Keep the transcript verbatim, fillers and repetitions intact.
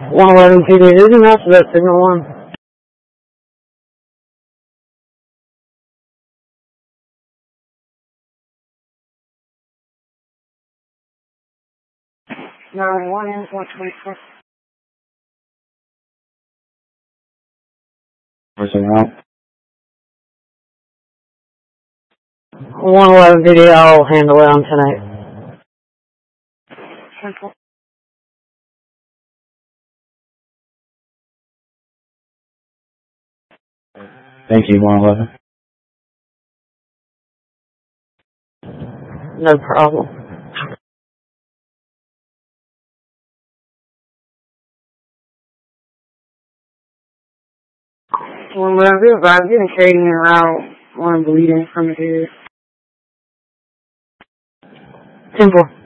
one eleven P D, who's in house about signal one? nine one in one twenty-four. Personnel. one eleven P D, I'll handle it on tonight. Central. Thank you, one eleven. No problem. one eleven, I'm getting trading around, one bleeding from the head. ten four.